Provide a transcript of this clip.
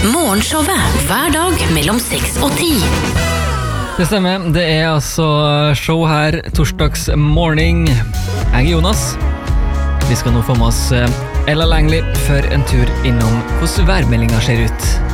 Morgenshowet hver dag mellom 6 og 10. Det stemmer, det altså show her torsdags morgen. Jeg Jonas. Vi skal nå få med oss Ella Langley for en tur innom hvordan værmeldingen ser ut.